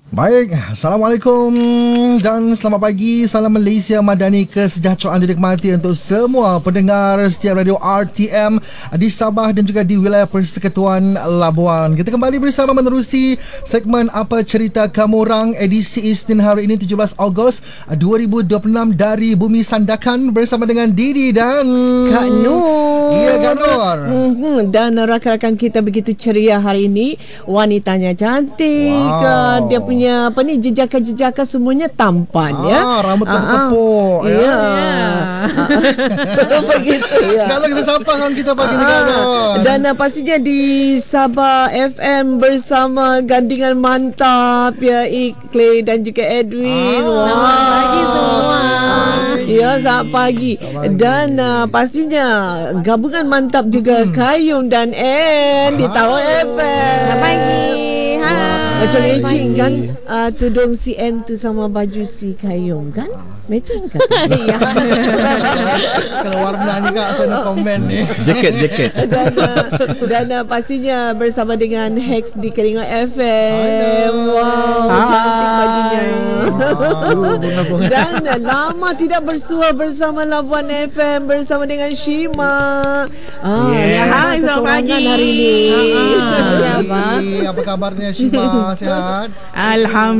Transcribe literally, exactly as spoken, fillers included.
Baik, Assalamualaikum dan selamat pagi. Salam Malaysia Madani, kesejahteraan dinikmati untuk semua pendengar setiap radio R T M di Sabah dan juga di wilayah Persekutuan Labuan. Kita kembali bersama menerusi segmen Apa Cerita Kamu Orang edisi Isnin hari ini tujuh belas Ogos dua ribu dua puluh enam dari Bumi Sandakan bersama dengan Didi dan Kak Nur. Iya, Kak Nur. Hmm, dan rakan-rakan kita begitu ceria hari ini. Wanitanya cantik. Wow. Dia punya apa ni, jejaka-jejaka semuanya tampan. Ah, ya. rambut tepuk-tepuk. Ya. Ya. Begitu ya. Kalau kita sapa kan kita pagi ni, Kak Nur. Dan uh, pastinya di Sabah F M bersama gandingan mantap ya, Iqlay dan juga Edwin. Ah, Selamat pagi semua. Ya, selamat pagi. Dan uh, pastinya gabungan mantap juga hmm. Kayum dan Ann di Tower F M. Selamat pagi. Hai. Macam matching kan, uh, tudung si Ann tu sama baju si Kayum kan? Matching kan? Ya. Kalau warna ni, Kak, saya nak komen ni. Jaket, jaket. Dan, uh, dan uh, pastinya bersama dengan Hex di Keringat F M. Wow, Hai. cantik bajunya. Bunga-bunga. Dan uh, lama tidak bersua bersama Labuan F M bersama dengan Shima. Ah, Yeah. Hai, selamat pagi hari ini. Ah, Hai, apa kabarnya, Shima? Sehat? Alhamdulillah.